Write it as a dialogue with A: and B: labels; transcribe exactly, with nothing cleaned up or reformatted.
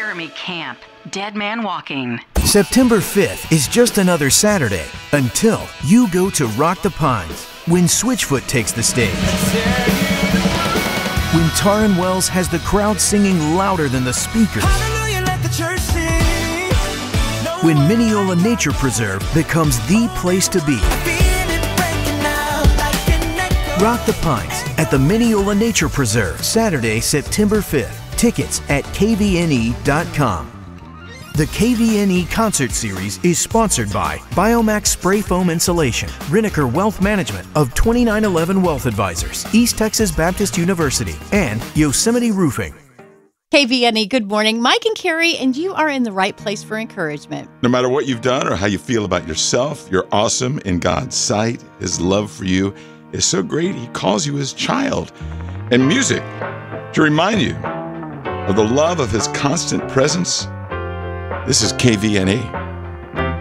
A: Jeremy Camp, Dead Man Walking.
B: September fifth is just another Saturday until you go to Rock the Pines when Switchfoot takes the stage. When Taryn Wells has the crowd singing louder than the speakers. When Mineola Nature Preserve becomes the place to be. Rock the Pines at the Mineola Nature Preserve, Saturday, September fifth. Tickets at K V N E dot com. The K V N E Concert Series is sponsored by Biomax Spray Foam Insulation, Riniker Wealth Management of twenty-nine eleven Wealth Advisors, East Texas Baptist University, and Yosemite Roofing.
C: K V N E, good morning. Mike and Carrie, and you are in the right place for encouragement.
D: No matter what you've done or how you feel about yourself, you're awesome in God's sight. His love for you is so great, He calls you His child. And music, to remind you of the love of His constant presence. This is K V N E.